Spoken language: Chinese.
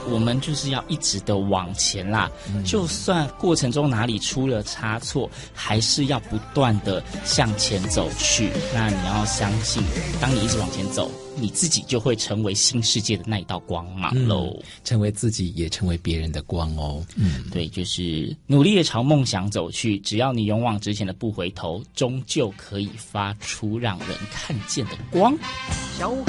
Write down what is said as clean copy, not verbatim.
我们就是要一直的往前啦，就算过程中哪里出了差错，还是要不断的向前走去。那你要相信，当你一直往前走，你自己就会成为新世界的那一道光芒喽。 成为自己，也成为别人的光哦。 对，就是努力的朝梦想走去，只要你勇往直前的不回头，终究可以发出让人看见的光。 小